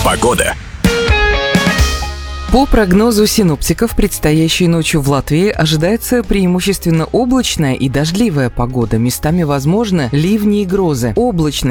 Погода. По прогнозу синоптиков, предстоящей ночью в Латвии ожидается преимущественно облачная и дождливая погода. Местами возможны ливни и грозы. Облачно